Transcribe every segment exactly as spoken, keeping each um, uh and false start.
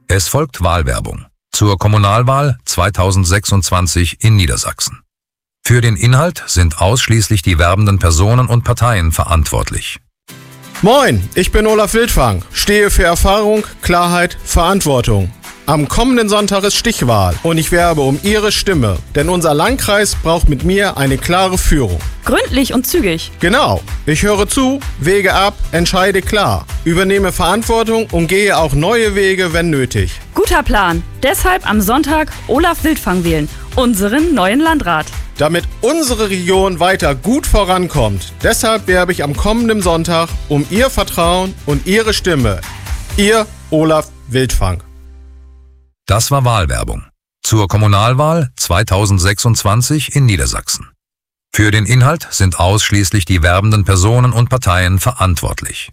Es folgt Wahlwerbung zur Kommunalwahl zweitausendsechsundzwanzig in Niedersachsen. Für den Inhalt sind ausschließlich die werbenden Personen und Parteien verantwortlich. Moin, ich bin Olaf Wildfang, stehe für Erfahrung, Klarheit, Verantwortung. Am kommenden Sonntag ist Stichwahl und ich werbe um Ihre Stimme, denn unser Landkreis braucht mit mir eine klare Führung. Gründlich und zügig. Genau, ich höre zu, wege ab, entscheide klar, übernehme Verantwortung und gehe auch neue Wege, wenn nötig. Guter Plan. Deshalb am Sonntag Olaf Wildfang wählen, unseren neuen Landrat. Damit unsere Region weiter gut vorankommt, deshalb werbe ich am kommenden Sonntag um Ihr Vertrauen und Ihre Stimme. Ihr Olaf Wildfang. Das war Wahlwerbung zur Kommunalwahl zweitausendsechsundzwanzig in Niedersachsen. Für den Inhalt sind ausschließlich die werbenden Personen und Parteien verantwortlich.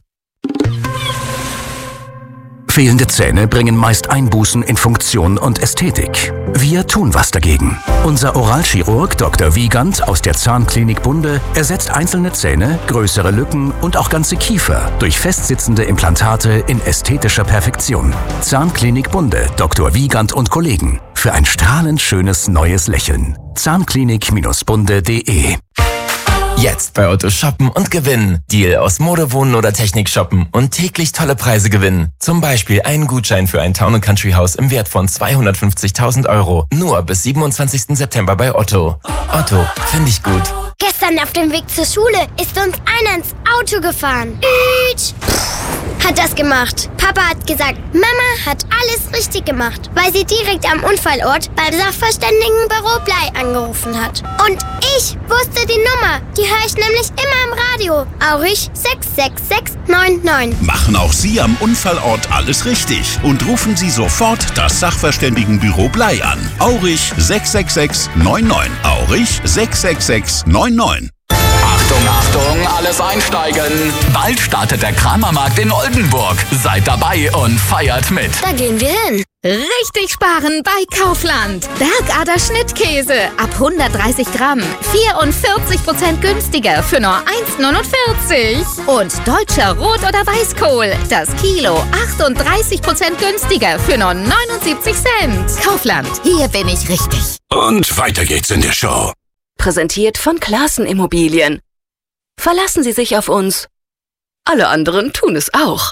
Fehlende Zähne bringen meist Einbußen in Funktion und Ästhetik. Wir tun was dagegen. Unser Oralchirurg Doktor Wiegand aus der Zahnklinik Bunde ersetzt einzelne Zähne, größere Lücken und auch ganze Kiefer durch festsitzende Implantate in ästhetischer Perfektion. Zahnklinik Bunde, Doktor Wiegand und Kollegen. Für ein strahlend schönes neues Lächeln. Zahnklinik Bunde punkt de. Jetzt bei Otto shoppen und gewinnen. Deal aus Mode, Wohnen oder Technik shoppen und täglich tolle Preise gewinnen. Zum Beispiel einen Gutschein für ein Town and Country Haus im Wert von zweihundertfünfzigtausend Euro. Nur bis siebenundzwanzigsten September bei Otto. Otto, finde ich gut. Gestern auf dem Weg zur Schule ist uns einer ins Auto gefahren. Ütsch. Hat das gemacht. Papa hat gesagt, Mama hat alles richtig gemacht, weil sie direkt am Unfallort beim Sachverständigenbüro Blei angerufen hat. Und ich wusste die Nummer. Die höre ich nämlich immer im Radio. Aurich sechs sechs sechs neun neun. Machen auch Sie am Unfallort alles richtig und rufen Sie sofort das Sachverständigenbüro Blei an. Aurich sechs sechs sechs neun neun. Aurich sechs sechs sechs neun neun. Achtung, Achtung, alles einsteigen. Bald startet der Kramermarkt in Oldenburg. Seid dabei und feiert mit. Da gehen wir hin. Richtig sparen bei Kaufland. Bergader Schnittkäse ab hundertdreißig Gramm. vierundvierzig Prozent günstiger für nur eins neunundvierzig. Und deutscher Rot- oder Weißkohl. Das Kilo achtunddreißig Prozent günstiger für nur neunundsiebzig Cent. Kaufland, hier bin ich richtig. Und weiter geht's in der Show. Präsentiert von Classen Immobilien. Verlassen Sie sich auf uns. Alle anderen tun es auch.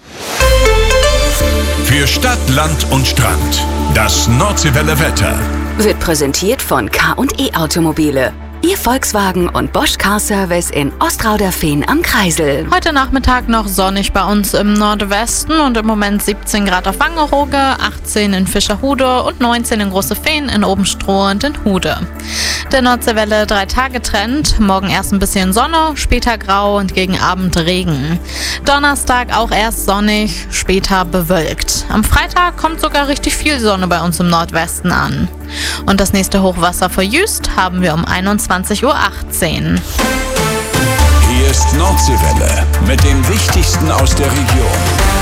Für Stadt, Land und Strand. Das Nordseewelle Wetter. Wird präsentiert von K und E Automobile. Ihr Volkswagen und Bosch Car Service in Ostrauderfehn am Kreisel. Heute Nachmittag noch sonnig bei uns im Nordwesten und im Moment siebzehn Grad auf Wangerooge, achtzehn in Fischerhude und neunzehn in Großefehn, in Obenstroh und in Hude. Der Nordseewelle drei Tage Trend, morgen erst ein bisschen Sonne, später grau und gegen Abend Regen. Donnerstag auch erst sonnig, später bewölkt. Am Freitag kommt sogar richtig viel Sonne bei uns im Nordwesten an. Und das nächste Hochwasser vor Jüst haben wir um einundzwanzig Uhr achtzehn. Hier ist Nordseewelle mit dem Wichtigsten aus der Region.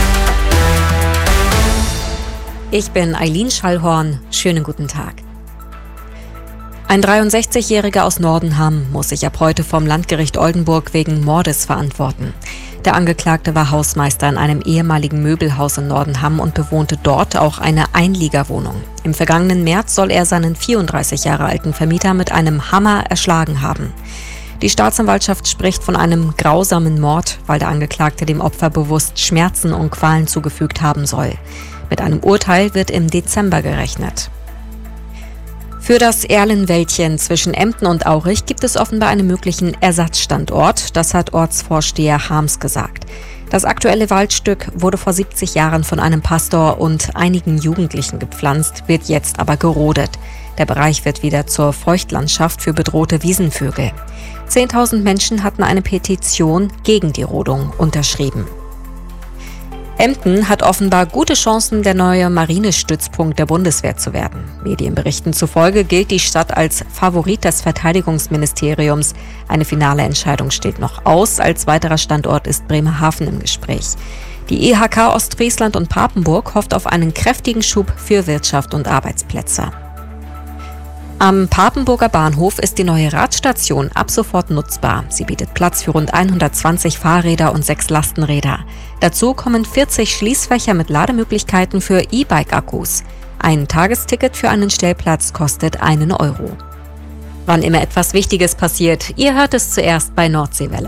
Ich bin Eileen Schallhorn. Schönen guten Tag. Ein dreiundsechzigjähriger aus Nordenham muss sich ab heute vom Landgericht Oldenburg wegen Mordes verantworten. Der Angeklagte war Hausmeister in einem ehemaligen Möbelhaus in Nordenham und bewohnte dort auch eine Einliegerwohnung. Im vergangenen März soll er seinen vierunddreißig Jahre alten Vermieter mit einem Hammer erschlagen haben. Die Staatsanwaltschaft spricht von einem grausamen Mord, weil der Angeklagte dem Opfer bewusst Schmerzen und Qualen zugefügt haben soll. Mit einem Urteil wird im Dezember gerechnet. Für das Erlenwäldchen zwischen Emden und Aurich gibt es offenbar einen möglichen Ersatzstandort, das hat Ortsvorsteher Harms gesagt. Das aktuelle Waldstück wurde vor siebzig Jahren von einem Pastor und einigen Jugendlichen gepflanzt, wird jetzt aber gerodet. Der Bereich wird wieder zur Feuchtlandschaft für bedrohte Wiesenvögel. zehntausend Menschen hatten eine Petition gegen die Rodung unterschrieben. Emden hat offenbar gute Chancen, der neue Marinestützpunkt der Bundeswehr zu werden. Medienberichten zufolge gilt die Stadt als Favorit des Verteidigungsministeriums. Eine finale Entscheidung steht noch aus. Als weiterer Standort ist Bremerhaven im Gespräch. Die E H K Ostfriesland und Papenburg hofft auf einen kräftigen Schub für Wirtschaft und Arbeitsplätze. Am Papenburger Bahnhof ist die neue Radstation ab sofort nutzbar. Sie bietet Platz für rund hundertzwanzig Fahrräder und sechs Lastenräder. Dazu kommen vierzig Schließfächer mit Lademöglichkeiten für E-Bike-Akkus. Ein Tagesticket für einen Stellplatz kostet einen Euro. Wann immer etwas Wichtiges passiert, ihr hört es zuerst bei Nordseewelle.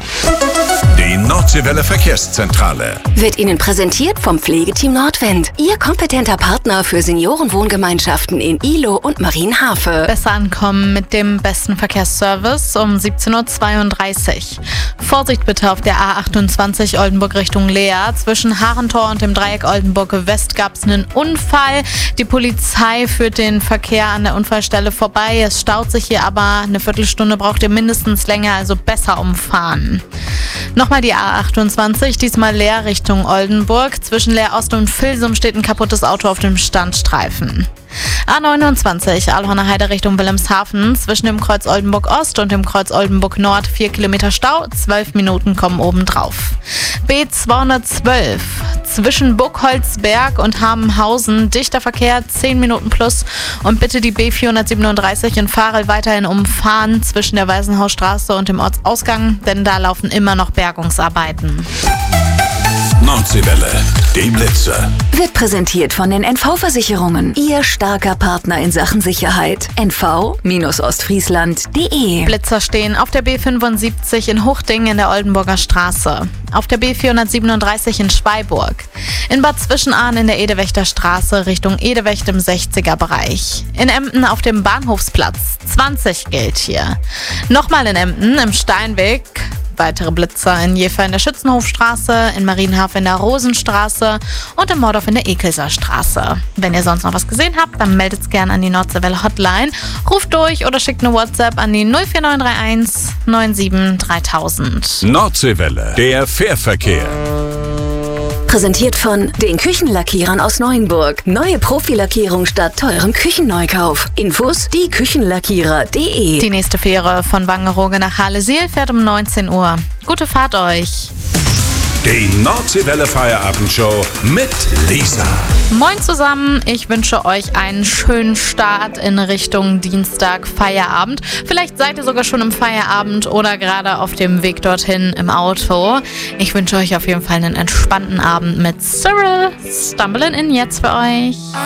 Die Nordseewelle Verkehrszentrale Wird Ihnen präsentiert vom Pflegeteam Nordwind. Ihr kompetenter Partner für Seniorenwohngemeinschaften in Ihlow und Marienhafe. Besser ankommen mit dem besten Verkehrsservice um siebzehn Uhr zweiunddreißig. Vorsicht bitte auf der A achtundzwanzig Oldenburg Richtung Leer. Zwischen Harentor und dem Dreieck Oldenburg West gab es einen Unfall. Die Polizei führt den Verkehr an der Unfallstelle vorbei. Es staut sich hier aber. Eine Viertelstunde braucht ihr mindestens länger, also besser umfahren. Nochmal die A achtundzwanzig, diesmal Leer Richtung Oldenburg. Zwischen Leer Ost und Vilsum steht ein kaputtes Auto auf dem Standstreifen. A neunundzwanzig, Alhorner Heide Richtung Wilhelmshaven. Zwischen dem Kreuz Oldenburg Ost und dem Kreuz Oldenburg Nord vier Kilometer Stau, zwölf Minuten kommen obendrauf. B zweihundertzwölf, zwischen Burgholzberg und Habenhausen, dichter Verkehr, zehn Minuten plus. Und bitte die B vierhundertsiebenunddreißig in Varel weiterhin umfahren zwischen der Waisenhausstraße und dem Ortsausgang, denn da laufen immer noch Bergungsarbeiten. Nordseewelle, die Blitzer. Wird präsentiert von den N V-Versicherungen. Ihr starker Partner in Sachen Sicherheit. N V Ostfriesland Punkt de. Blitzer stehen auf der B fünfundsiebzig in Huchting in der Oldenburger Straße. Auf der B vierhundertsiebenunddreißig in Schweiburg. In Bad Zwischenahn in der Edewächter Straße Richtung Edewecht im sechziger Bereich. In Emden auf dem Bahnhofsplatz. zwanzig gilt hier. Nochmal in Emden im Steinweg. Weitere Blitzer in Jever in der Schützenhofstraße, in Marienhafen in der Rosenstraße und in Mordorf in der Ekelser Straße. Wenn ihr sonst noch was gesehen habt, dann meldet's gerne an die Nordseewelle Hotline. Ruft durch oder schickt eine WhatsApp an die null vier neun drei eins neun sieben dreitausend. Nordseewelle, der Fährverkehr. Präsentiert von den Küchenlackierern aus Neuenburg. Neue Profilackierung statt teurem Küchenneukauf. Infos die Küchenlackierer Punkt de. Die nächste Fähre von Wangerooge nach Halle-Siel fährt um neunzehn Uhr. Gute Fahrt euch. Die Nordseewelle Feierabendshow mit Lisa. Moin zusammen, ich wünsche euch einen schönen Start in Richtung Dienstag Feierabend. Vielleicht seid ihr sogar schon im Feierabend oder gerade auf dem Weg dorthin im Auto. Ich wünsche euch auf jeden Fall einen entspannten Abend mit Cyril. Stumbling in jetzt für euch.